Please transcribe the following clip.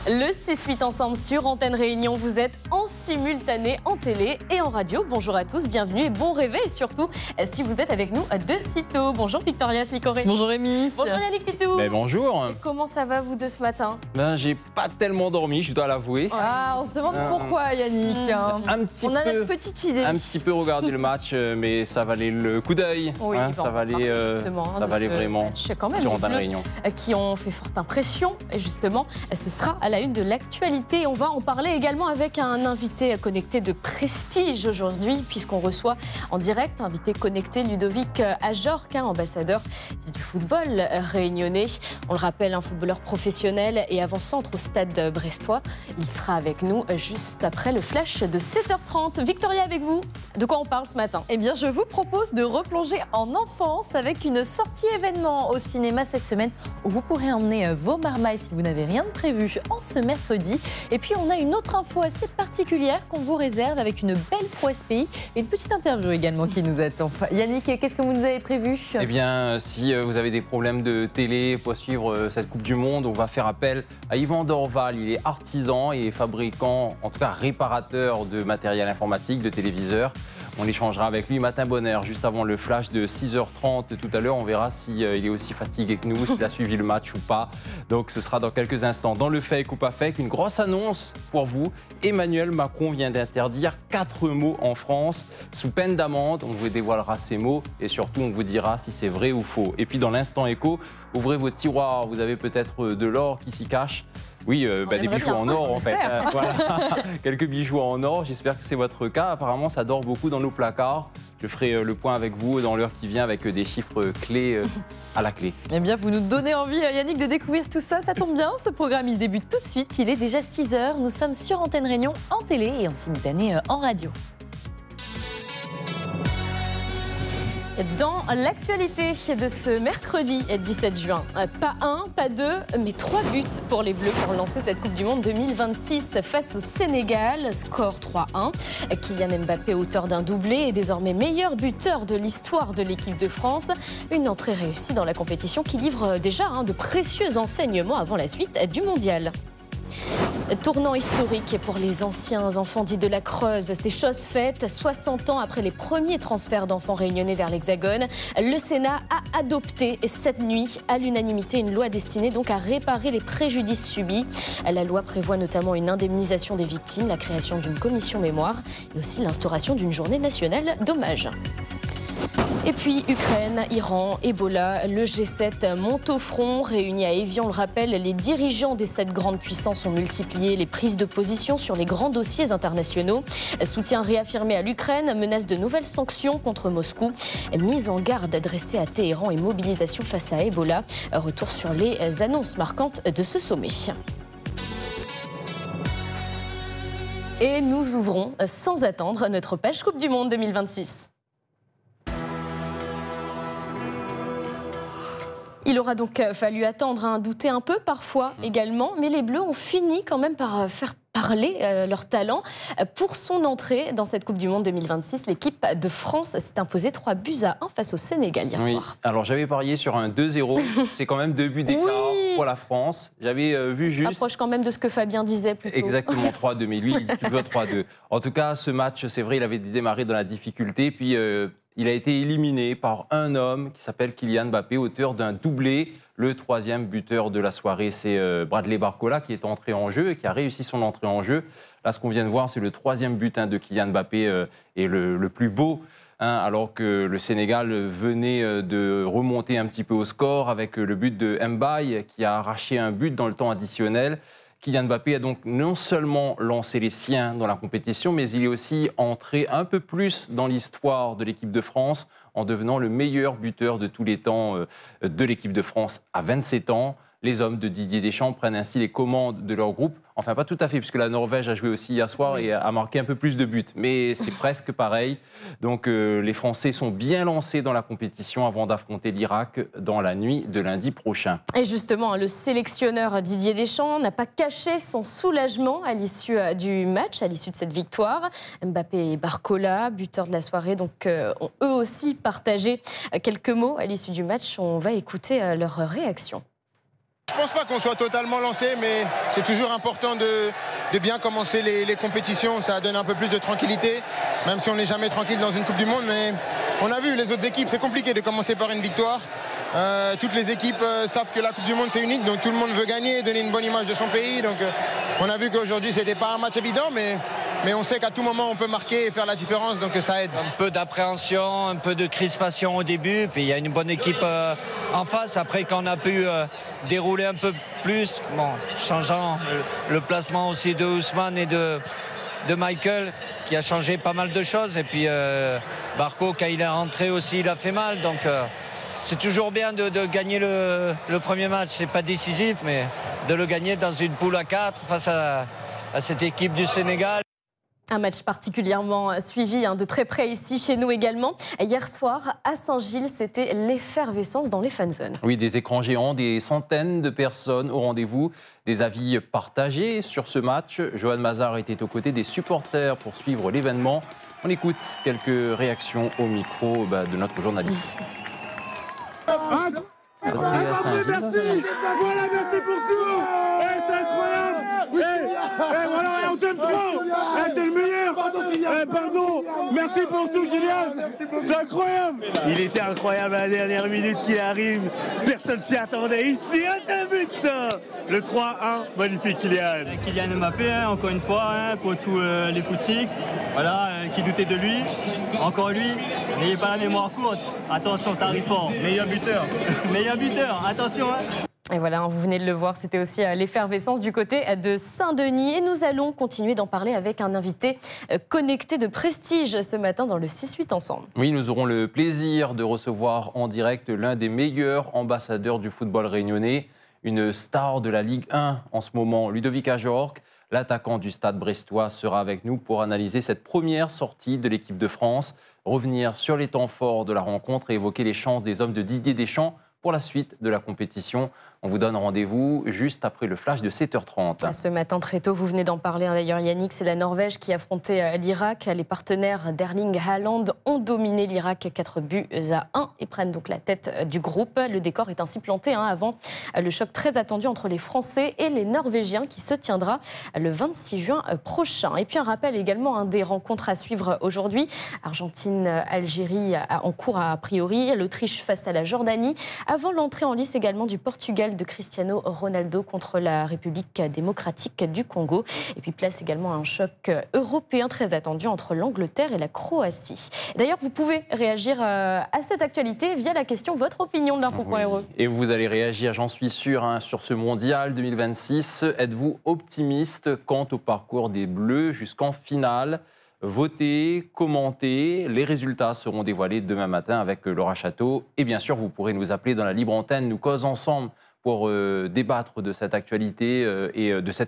Le 6-8 ensemble sur Antenne Réunion. Vous êtes en simultané en télé et en radio. Bonjour à tous, bienvenue et bon réveil surtout si vous êtes avec nous de sitôt. Bonjour Victoria Slicoré. Bonjour Rémi. Bonjour Yannick Pitou. Bonjour. Comment ça va vous deux ce matin? J'ai pas tellement dormi, je dois l'avouer. Ah, on se demande pourquoi Yannick. On a notre petite idée. Un petit peu regardé le match, mais ça valait le coup d'œil. Oui, ça valait vraiment quand même, sur Antenne Réunion. Qui ont fait forte impression. Et justement, ce sera à la une de l'actualité. On va en parler également avec un invité connecté de prestige aujourd'hui, puisqu'on reçoit en direct, invité connecté Ludovic Ajorc, ambassadeur du football réunionnais. On le rappelle, un footballeur professionnel et avant-centre au stade brestois. Il sera avec nous juste après le flash de 7h30. Victoria, avec vous, de quoi on parle ce matin? Eh bien, je vous propose de replonger en enfance avec une sortie événement au cinéma cette semaine où vous pourrez emmener vos marmailles si vous n'avez rien de prévu en ce mercredi. Et puis, on a une autre info assez particulière qu'on vous réserve avec une belle Pro SPI et une petite interview également qui nous attend. Yannick, qu'est-ce que vous nous avez prévu? Eh bien, si vous avez des problèmes de télé pour suivre cette Coupe du Monde, on va faire appel à Yvan Dorval. Il est artisan et fabricant, en tout cas réparateur de matériel informatique, de téléviseurs. On échangera avec lui matin bonne heure, juste avant le flash de 6h30 tout à l'heure. On verra s'il est aussi fatigué que nous, s'il a suivi le match ou pas. Donc ce sera dans quelques instants. Dans le fake ou pas fake, une grosse annonce pour vous. Emmanuel Macron vient d'interdire 4 mots en France sous peine d'amende. On vous dévoilera ces mots et surtout on vous dira si c'est vrai ou faux. Et puis dans l'instant écho, ouvrez vos tiroirs. Vous avez peut-être de l'or qui s'y cache. Oui, des bijoux en or en fait. Voilà. Quelques bijoux en or, j'espère que c'est votre cas. Apparemment, ça dort beaucoup dans nos placards. Je ferai le point avec vous dans l'heure qui vient avec des chiffres clés à la clé. Eh bien, vous nous donnez envie, Yannick, de découvrir tout ça. Ça tombe bien, ce programme, il débute tout de suite. Il est déjà 6h. Nous sommes sur Antenne Réunion en télé et en simultané en radio. Dans l'actualité de ce mercredi 17 juin, pas un, pas deux, mais 3 buts pour les Bleus pour lancer cette Coupe du Monde 2026 face au Sénégal. Score 3-1. Kylian Mbappé, auteur d'un doublé, est désormais meilleur buteur de l'histoire de l'équipe de France. Une entrée réussie dans la compétition qui livre déjà de précieux enseignements avant la suite du mondial. Tournant historique pour les anciens enfants dits de la Creuse. C'est chose faite. 60 ans après les premiers transferts d'enfants réunionnais vers l'Hexagone, le Sénat a adopté cette nuit à l'unanimité une loi destinée donc à réparer les préjudices subis. La loi prévoit notamment une indemnisation des victimes, la création d'une commission mémoire et aussi l'instauration d'une journée nationale d'hommage. Et puis Ukraine, Iran, Ebola, le G7 monte au front. Réunis à Évian, on le rappelle, les dirigeants des 7 grandes puissances ont multiplié les prises de position sur les grands dossiers internationaux. Soutien réaffirmé à l'Ukraine, menace de nouvelles sanctions contre Moscou, mise en garde adressée à Téhéran et mobilisation face à Ebola. Retour sur les annonces marquantes de ce sommet. Et nous ouvrons sans attendre notre page Coupe du Monde 2026. Il aura donc fallu attendre, douter un peu parfois également, mais les Bleus ont fini quand même par faire parler leur talent. Pour son entrée dans cette Coupe du Monde 2026, l'équipe de France s'est imposée 3-1 face au Sénégal hier soir. Alors j'avais parié sur un 2-0, c'est quand même 2 buts d'écart pour la France. J'avais vu juste... Approche quand même de ce que Fabien disait plutôt. Exactement, 3-2, mais lui il dit toujours 3-2. En tout cas, ce match, c'est vrai, il avait démarré dans la difficulté, puis... il a été éliminé par un homme qui s'appelle Kylian Mbappé, auteur d'un doublé. Le 3e buteur de la soirée, c'est Bradley Barcola qui est entré en jeu et qui a réussi son entrée en jeu. Là, ce qu'on vient de voir, c'est le 3e but de Kylian Mbappé et le plus beau. Alors que le Sénégal venait de remonter un petit peu au score avec le but de Mbaye qui a arraché un but dans le temps additionnel. Kylian Mbappé a donc non seulement lancé les siens dans la compétition, mais il est aussi entré un peu plus dans l'histoire de l'équipe de France en devenant le meilleur buteur de tous les temps de l'équipe de France à 27 ans. Les hommes de Didier Deschamps prennent ainsi les commandes de leur groupe. Enfin, pas tout à fait, puisque la Norvège a joué aussi hier soir et a marqué un peu plus de buts. Mais c'est presque pareil. Donc, les Français sont bien lancés dans la compétition avant d'affronter l'Irak dans la nuit de lundi prochain. Et justement, le sélectionneur Didier Deschamps n'a pas caché son soulagement à l'issue du match, à l'issue de cette victoire. Mbappé et Barcola, buteurs de la soirée, donc, ont eux aussi partagé quelques mots à l'issue du match. On va écouter leur réaction. Je pense pas qu'on soit totalement lancé, mais c'est toujours important de bien commencer les compétitions. Ça donne un peu plus de tranquillité, même si on n'est jamais tranquille dans une Coupe du Monde. Mais on a vu les autres équipes, c'est compliqué de commencer par une victoire. Toutes les équipes savent que la Coupe du Monde c'est unique, donc tout le monde veut gagner, donner une bonne image de son pays. Donc on a vu qu'aujourd'hui c'était pas un match évident, mais on sait qu'à tout moment on peut marquer et faire la différence, donc ça aide. Un peu d'appréhension, un peu de crispation au début, puis il y a une bonne équipe en face. Après, quand on a pu dérouler un peu plus, bon, changeant le placement aussi de Ousmane et de Michael, qui a changé pas mal de choses. Et puis Barco, quand il est rentré aussi, il a fait mal. Donc c'est toujours bien de gagner le premier match. C'est pas décisif, mais de le gagner dans une poule à 4 face à cette équipe du Sénégal. Un match particulièrement suivi de très près ici chez nous également. Hier soir à Saint-Gilles, c'était l'effervescence dans les fan zones. Oui, des écrans géants, des centaines de personnes au rendez-vous, des avis partagés sur ce match. Johan Mazard était aux côtés des supporters pour suivre l'événement. On écoute quelques réactions au micro de notre journaliste. Merci, voilà, merci pour tout. C'est incroyable. Voilà, on t'aime trop. T'es le meilleur. Pardon. Merci pour tout, Kylian. C'est incroyable. Il était incroyable à la dernière minute qu'il arrive. Personne s'y attendait. Ici, c'est un but. Le 3-1, magnifique Kylian. Kylian Mbappé, encore une fois, pour tous les foot six, voilà, qui doutaient de lui. Encore lui, n'ayez pas la mémoire courte. Attention, ça arrive fort. Meilleur buteur. Meilleur buteur, attention. Et voilà, vous venez de le voir, c'était aussi l'effervescence du côté de Saint-Denis. Et nous allons continuer d'en parler avec un invité connecté de prestige ce matin dans le 6-8 ensemble. Oui, nous aurons le plaisir de recevoir en direct l'un des meilleurs ambassadeurs du football réunionnais, une star de la Ligue 1 en ce moment, Ludovic Ajorc. L'attaquant du Stade brestois sera avec nous pour analyser cette première sortie de l'équipe de France, revenir sur les temps forts de la rencontre et évoquer les chances des hommes de Didier Deschamps pour la suite de la compétition. On vous donne rendez-vous juste après le flash de 7h30. Ce matin très tôt, vous venez d'en parler d'ailleurs Yannick, c'est la Norvège qui affrontait l'Irak. Les partenaires d'Erling Haaland ont dominé l'Irak 4-1 et prennent donc la tête du groupe. Le décor est ainsi planté avant le choc très attendu entre les Français et les Norvégiens qui se tiendra le 26 juin prochain. Et puis un rappel également des rencontres à suivre aujourd'hui. Argentine-Algérie en cours a priori, l'Autriche face à la Jordanie. Avant l'entrée en lice également du Portugal de Cristiano Ronaldo contre la République démocratique du Congo. Et puis place également à un choc européen très attendu entre l'Angleterre et la Croatie. D'ailleurs, vous pouvez réagir à cette actualité via la question votre opinion de l'info.re. Et vous allez réagir, j'en suis sûr, sur ce mondial 2026. Êtes-vous optimiste quant au parcours des Bleus jusqu'en finale ? Votez, commentez, les résultats seront dévoilés demain matin avec Laura Château. Et bien sûr, vous pourrez nous appeler dans la libre antenne, nous causons ensemble pour débattre de cette actualité et de cette